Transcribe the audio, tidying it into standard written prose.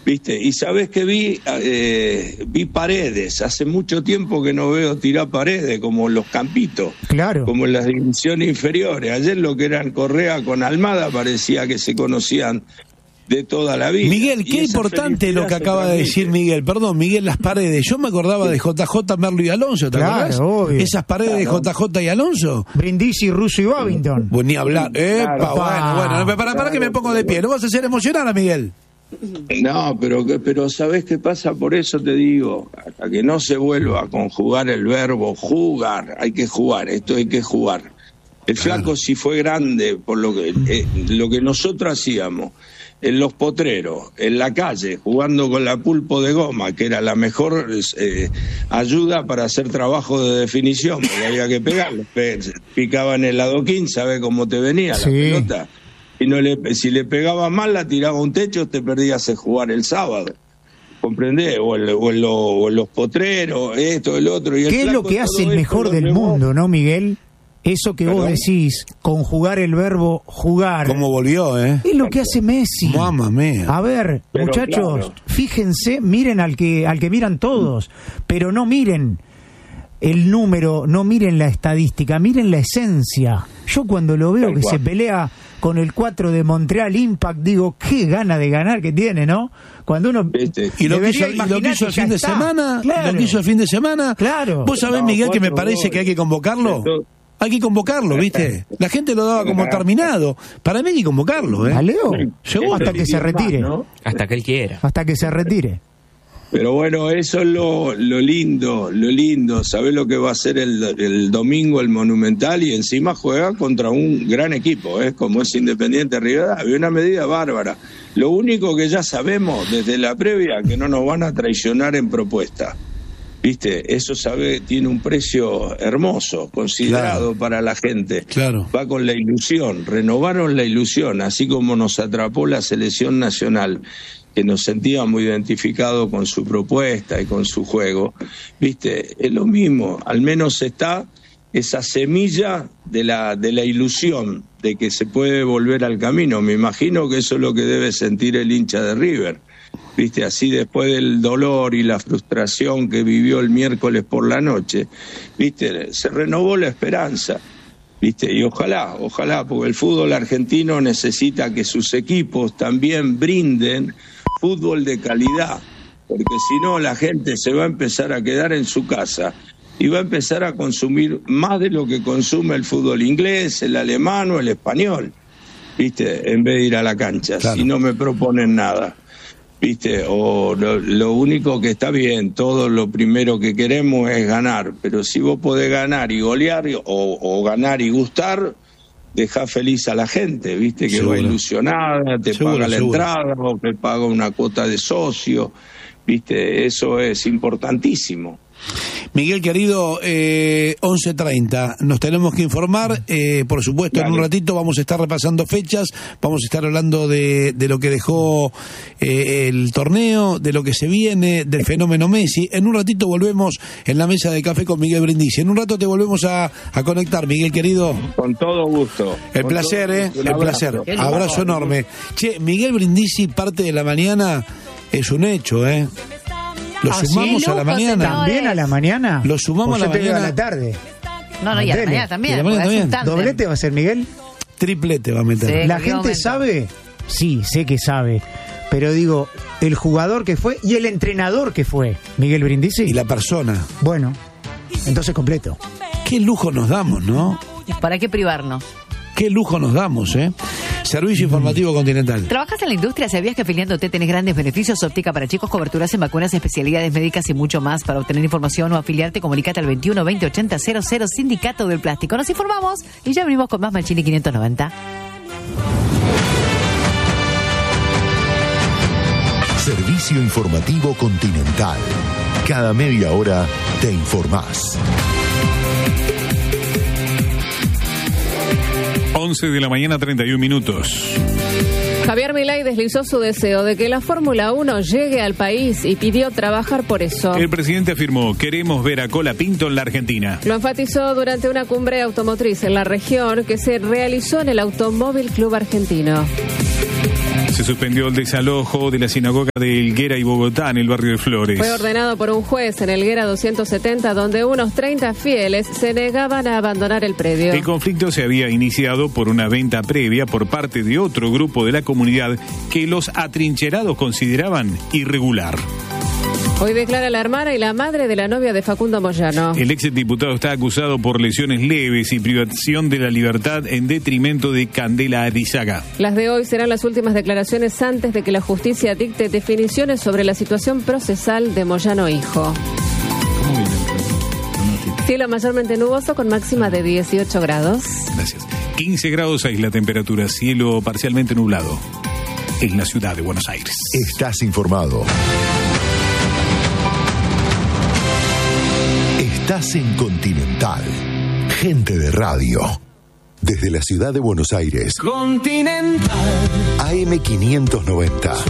¿Viste? Y sabés que vi Paredes, hace mucho tiempo que no veo tirar Paredes, como los Campitos, claro, como en las divisiones inferiores. Ayer lo que eran Correa con Almada parecía que se conocían de toda la vida. Miguel, qué importante lo que acaba de decir Miguel. Perdón, Miguel, las Paredes. Yo me acordaba de JJ, Merlo y Alonso, ¿te acordás? Obvio. Esas Paredes de JJ y Alonso. Brindisi, Russo y Babington. Pues ni hablar. Bueno, para que me pongo de pie. No vas a hacer emocionar a Miguel. No, pero ¿sabés qué pasa? Por eso te digo, hasta que no se vuelva a conjugar el verbo jugar, hay que jugar, esto hay que jugar. El flaco sí fue grande por lo que nosotros hacíamos en los potreros, en la calle, jugando con la pulpo de goma, que era la mejor ayuda para hacer trabajo de definición, porque había que pegarlo. Picaban el adoquín, ¿sabés cómo te venía la pelota? Y si le pegaba mal, la tiraba a un techo, te perdías el jugar el sábado. ¿Comprendés? O en los potreros, esto, el otro. Y ¿qué es lo que hace el mejor del mundo, no, Miguel? Eso que vos decís, conjugar el verbo jugar. ¿Cómo volvió, Es lo que hace Messi. Mamma mía. A ver, muchachos, fíjense, miren al que miran todos, pero no miren el número, no miren la estadística, miren la esencia. Yo cuando lo veo que se pelea con el 4 de Montreal Impact, digo, qué gana de ganar que tiene, ¿no? Cuando uno y lo que hizo el fin de semana, claro, lo que hizo el fin de semana, claro. Vos sabés, Miguel, que me parece que hay que convocarlo. Hay que convocarlo, ¿viste? La gente lo daba como terminado. Para mí hay que convocarlo, ¿A Leo? Seguro. Hasta que se retire. ¿no? Hasta que él quiera. Hasta que se retire. Pero bueno, eso es lo lindo. ¿Sabés lo que va a hacer el domingo el Monumental? Y encima juega contra un gran equipo, como es Independiente Rivadavia. Una medida bárbara. Lo único que ya sabemos desde la previa, que no nos van a traicionar en propuesta. ¿Viste? Eso tiene un precio hermoso, considerado para la gente. Claro. Va con la ilusión, renovaron la ilusión, así como nos atrapó la selección nacional, que nos sentíamos identificados con su propuesta y con su juego. ¿Viste? Es lo mismo, al menos está esa semilla de la ilusión de que se puede volver al camino. Me imagino que eso es lo que debe sentir el hincha de River. ¿Viste? Así después del dolor y la frustración que vivió el miércoles por la noche, ¿viste? Se renovó la esperanza, ¿viste? Y ojalá, porque el fútbol argentino necesita que sus equipos también brinden fútbol de calidad, porque si no la gente se va a empezar a quedar en su casa y va a empezar a consumir más de lo que consume el fútbol inglés, el alemán o el español, ¿viste? En vez de ir a la cancha, claro. Si no me proponen nada. ¿Viste? O lo único que está bien, todo lo primero que queremos es ganar, pero si vos podés ganar y golear o ganar y gustar, dejá feliz a la gente, ¿viste? Que va ilusionada, te paga la entrada o te paga una cuota de socio, ¿viste? Eso es importantísimo. Miguel, querido, 11:30, nos tenemos que informar, por supuesto. Dale. En un ratito vamos a estar repasando fechas, vamos a estar hablando de lo que dejó el torneo, de lo que se viene, del fenómeno Messi. En un ratito volvemos en la mesa de café con Miguel Brindisi. En un rato te volvemos a conectar, Miguel, querido. Con todo gusto. El placer, el placer. Abrazo enorme. Che, Miguel Brindisi, parte de la mañana, es un hecho, Lo sumamos a la mañana. ¿También a la mañana? Lo sumamos a la mañana. A la tarde. No, y a la mañana también. Y a la mañana también. ¿Doblete va a ser, Miguel? Triplete va a meter. Sí, ¿La gente sabe? Sí, sé que sabe. Pero digo, el jugador que fue y el entrenador que fue, Miguel Brindisi. Y la persona. Bueno, entonces completo. Qué lujo nos damos, ¿no? ¿Para qué privarnos? Qué lujo nos damos, Servicio Informativo Continental. ¿Trabajas en la industria? ¿Sabías que afiliándote tenés grandes beneficios? Óptica para chicos, coberturas en vacunas, especialidades médicas y mucho más. Para obtener información o afiliarte, comunicate al 21 20 80 00, Sindicato del Plástico. Nos informamos y ya venimos con más Machini 590. Servicio Informativo Continental. Cada media hora te informás. 11 de la mañana, 31 minutos. Javier Milei deslizó su deseo de que la Fórmula 1 llegue al país y pidió trabajar por eso. El presidente afirmó: queremos ver a Colapinto en la Argentina. Lo enfatizó durante una cumbre automotriz en la región que se realizó en el Automóvil Club Argentino. Se suspendió el desalojo de la sinagoga de Helguera y Bogotá en el barrio de Flores. Fue ordenado por un juez en Helguera 270, donde unos 30 fieles se negaban a abandonar el predio. El conflicto se había iniciado por una venta previa por parte de otro grupo de la comunidad que los atrincherados consideraban irregular. Hoy declara la hermana y la madre de la novia de Facundo Moyano. El exdiputado está acusado por lesiones leves y privación de la libertad en detrimento de Candela Arizaga. Las de hoy serán las últimas declaraciones antes de que la justicia dicte definiciones sobre la situación procesal de Moyano hijo. Cielo mayormente nuboso con máxima de 18 grados. Gracias. 15 grados es la temperatura, cielo parcialmente nublado en la ciudad de Buenos Aires. Estás informado. Estás en Continental. Gente de radio. Desde la ciudad de Buenos Aires. Continental. AM590.